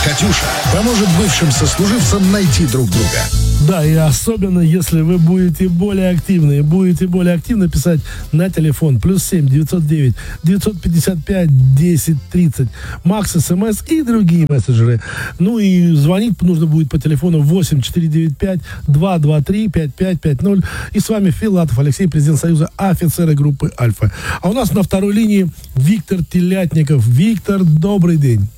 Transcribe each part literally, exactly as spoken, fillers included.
«Катюша» поможет бывшим сослуживцам найти друг друга. Да, и особенно, если вы будете более активны, будете более активно писать на телефон плюс семь девятьсот девять девятьсот пятьдесят пять десять тридцать, Макс СМС и другие мессенджеры. Ну и звонить нужно будет по телефону восемь четыре девять пять два два три пять пять пять ноль. И с вами Филатов Алексей, президент Союза офицеры группы «Альфа». А у нас на второй линии Виктор Телятников. Виктор, добрый день.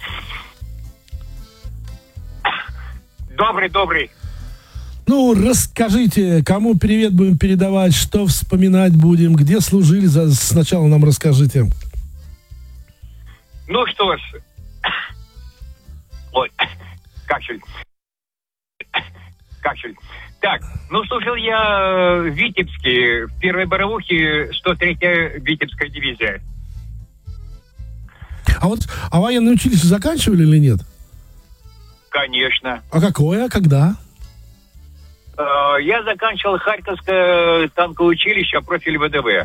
Добрый, добрый. Ну, расскажите, кому привет будем передавать, что вспоминать будем, где служили, за... сначала нам расскажите. Ну что ж, ой, кашель, кашель. Так, ну служил я в Витебске, в первой боровухе, сто третья Витебская дивизия. А вот, а военное училище заканчивали или нет? Конечно. А какое, когда? Я заканчивал Харьковское танковое училище, профиль ВДВ.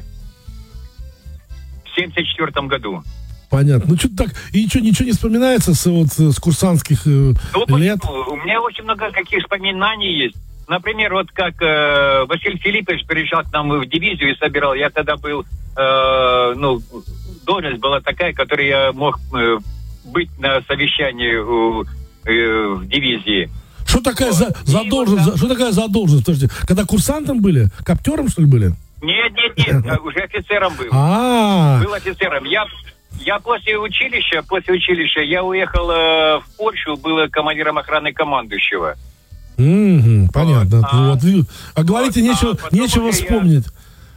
В семьдесят четвёртом году. Понятно. Ну, что-то так, и что, ничего не вспоминается с, вот, с курсантских э, ну, лет? У меня очень много каких вспоминаний есть. Например, вот как э, Василий Филиппович приезжал к нам в дивизию и собирал. Я тогда был, э, ну, должность была такая, которой я мог э, быть на совещании у, э, в дивизии. Что такая за, задолженность? Вот, да. Что такая задолженность? Подожди, когда курсантом были? Коптером, что ли, были? Нет, нет, нет, уже офицером был. А-а-а. Был офицером. Я, я после училища, после училища, я уехал э, в Польшу, был командиром охраны командующего. Mm-hmm, понятно. Вот. Вот. А, а говорите, вот. нечего, а нечего вспомнить.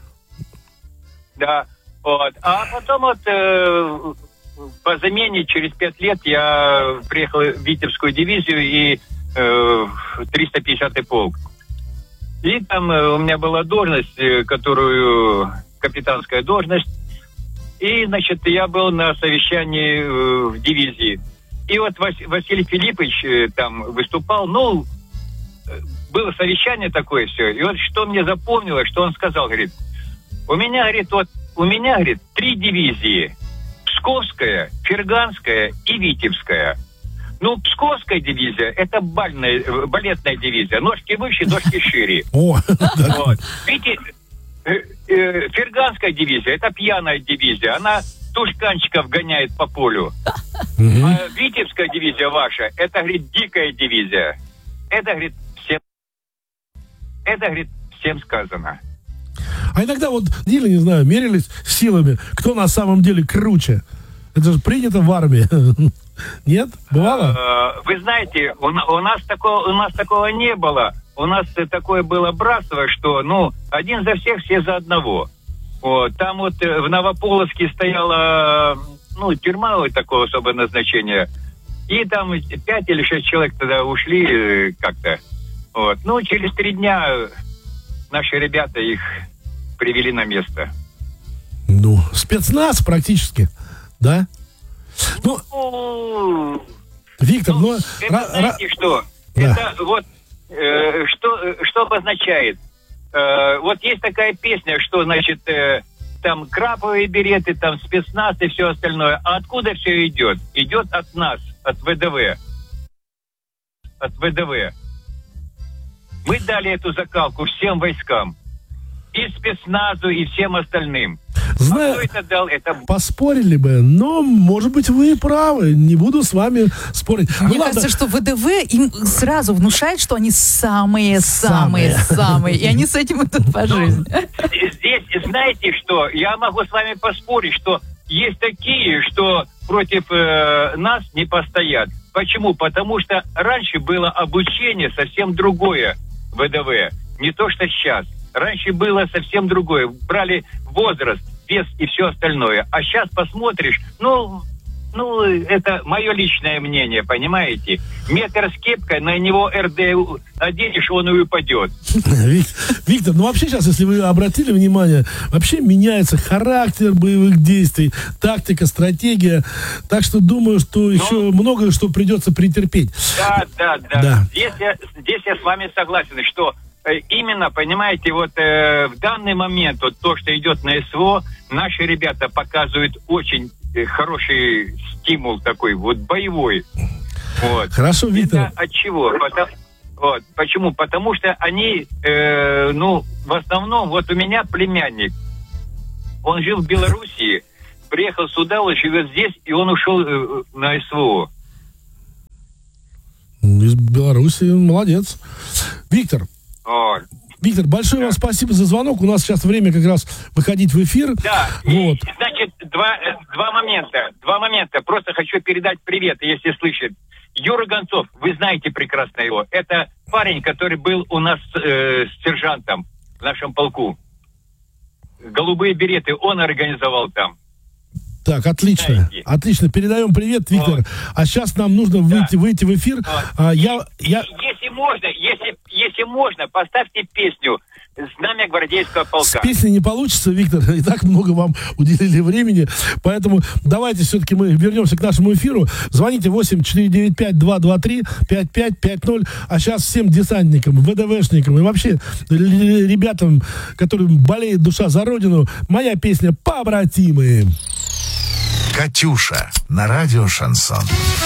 Я... Да. Вот. А потом вот э, по замене через пять лет я приехал в Витебскую дивизию и триста пятидесятый полк. И там у меня была должность, которую капитанская должность. И, значит, я был на совещании в дивизии. И вот Вас, Василий Филиппович там выступал. Ну, было совещание такое все. И вот что мне запомнилось, что он сказал, говорит, у меня, говорит, вот, у меня, говорит, три дивизии. Псковская, Ферганская и Витебская. Ну, Псковская дивизия – это бальная, балетная дивизия. Ножки выше, ножки шире. О, вот. Видите, Ферганская дивизия – это пьяная дивизия. Она тушканчиков гоняет по полю. А Витебская дивизия ваша – это, говорит, дикая дивизия. Это, говорит, всем, это, говорит, всем сказано. А иногда вот, или, не знаю, мерились силами, кто на самом деле круче. Это же принято в армии. Нет? Бывало? Вы знаете, у, у, нас такого, у нас такого не было. У нас такое было братство, что, ну, один за всех, все за одного. Вот. Там вот в Новополоцке стояла, ну, тюрьма вот такого особого назначения. И там пять или шесть человек тогда ушли как-то. Вот. Ну, через три дня наши ребята их привели на место. Ну, спецназ практически, да? Ну, ну Виктор, ну, ну... Это, ра- знаете ра- что? Да. Это вот, э, что, что обозначает? Э, вот есть такая песня, что, значит, э, там краповые береты, там спецназ и все остальное. А откуда все идет? Идет от нас, от ВДВ. От ВДВ. Мы дали эту закалку всем войскам. И спецназу, и всем остальным. Знаю, а кто это дал? Это... Поспорили бы, но, может быть, вы и правы. Не буду с вами спорить. Мне ну, кажется, ладно. что ВДВ им сразу внушает, что они самые-самые-самые. И они с этим идут по жизни. Здесь, знаете что, я могу с вами поспорить, что есть такие, что против э, нас не постоят. Почему? Потому что раньше было обучение совсем другое в ВДВ. Не то, что сейчас. Раньше было совсем другое. Брали возраст, вес и все остальное. А сейчас посмотришь, ну, ну, это мое личное мнение, понимаете? Метр с кепкой, на него РД оденешь, он и упадет. Виктор, ну вообще сейчас, если вы обратили внимание, вообще меняется характер боевых действий, тактика, стратегия. Так что думаю, что ну, еще многое, что придется претерпеть. Да, да, да. да. Здесь, я, здесь я с вами согласен, что именно, понимаете, вот э, в данный момент вот то, что идет на СВО, наши ребята показывают очень э, хороший стимул такой, вот боевой. Вот. Хорошо, Виктор. Это от чего? Потому, вот. Почему? Потому что они, э, ну, в основном, вот у меня племянник, он жил в Белоруссии, приехал сюда, он живет здесь, и он ушел э, на СВО. Из Беларуси, молодец. Виктор, Вот. Виктор, большое вам спасибо за звонок. У нас сейчас время как раз выходить в эфир. Да, Вот. и, значит, два, э, два момента, два момента. Просто хочу передать привет, если слышит. Юра Гонцов, вы знаете прекрасно его. Это парень, который был у нас э, с сержантом в нашем полку. Голубые береты он организовал там. Так, отлично. Знаете. Отлично. Передаем привет, Виктор. Вот. А сейчас нам нужно выйти, выйти в эфир. Вот. А, я, я... Если можно, если, если можно, поставьте песню «Знамя гвардейского С полка». песней не получится, Виктор. И так много вам уделили времени. Поэтому давайте все-таки мы вернемся к нашему эфиру. Звоните восемь четыре девять пять два два три пять пять пять ноль. А сейчас всем десантникам, ВДВшникам и вообще л- ребятам, которым болеет душа за родину, моя песня «Побратимы». Катюша на радио «Шансон».